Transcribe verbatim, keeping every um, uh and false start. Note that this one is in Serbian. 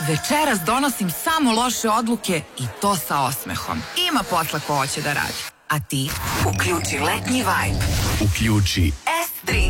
Večeras donosim samo loše odluke i to sa osmehom. Ima posla ko hoće da radi. A ti? Uključi letnji vibe. Uključi